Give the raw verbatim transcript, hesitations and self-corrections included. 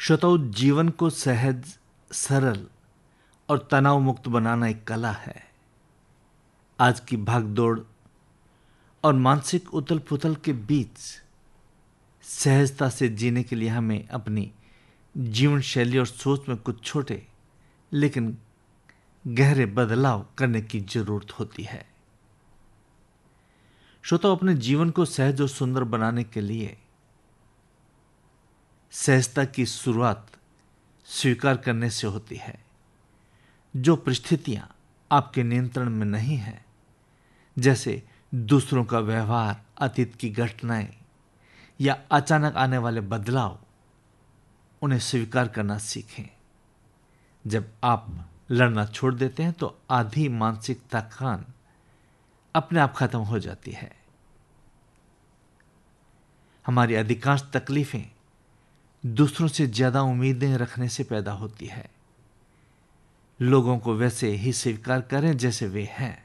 श्रोताओ, जीवन को सहज, सरल और तनाव मुक्त बनाना एक कला है। आज की भागदौड़ और मानसिक उथल पुथल के बीच सहजता से जीने के लिए हमें अपनी जीवन शैली और सोच में कुछ छोटे लेकिन गहरे बदलाव करने की जरूरत होती है। श्रोताओ, अपने जीवन को सहज और सुंदर बनाने के लिए सहजता की शुरुआत स्वीकार करने से होती है। जो परिस्थितियां आपके नियंत्रण में नहीं हैं, जैसे दूसरों का व्यवहार, अतीत की घटनाएं या अचानक आने वाले बदलाव, उन्हें स्वीकार करना सीखें। जब आप लड़ना छोड़ देते हैं तो आधी मानसिक थकान अपने आप खत्म हो जाती है। हमारी अधिकांश तकलीफें दूसरों से ज्यादा उम्मीदें रखने से पैदा होती है। लोगों को वैसे ही स्वीकार करें जैसे वे हैं।